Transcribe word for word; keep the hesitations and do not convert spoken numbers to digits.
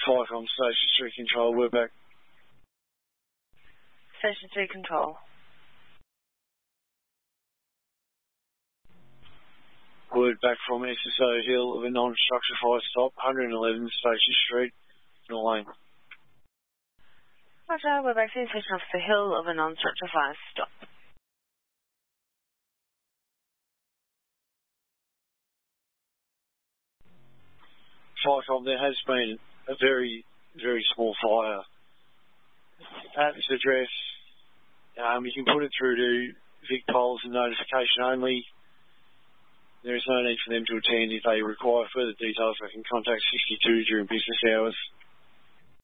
Firecom Station three Control, we're back. Station three Control. Word back from S S O Hill of a non-structure fire stop, one eleven Station Street, North Lane. Roger, we're back to the Station Officer Hill of a non-structure fire stop. Firecom, there has been a very, very small fire at this address. Um, you can put it through to Vic Polls and notification only. There is no need for them to attend. If they require further details, they can contact sixty-two during business hours.